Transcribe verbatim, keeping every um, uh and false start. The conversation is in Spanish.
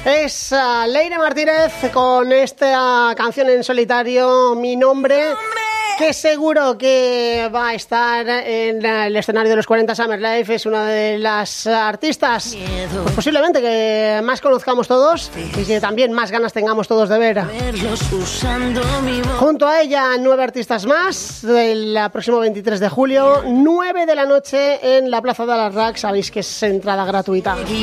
Es uh, Leire Martínez con esta canción en solitario, Mi Nombre, que seguro que va a estar en el escenario de los cuarenta Summer Life. Es una de las artistas pues posiblemente que más conozcamos todos y que también más ganas tengamos todos de ver. Junto a ella, nueve artistas más del próximo veintitrés de julio, nueve de la noche en la Plaza de Alarraq. Sabéis que es entrada gratuita.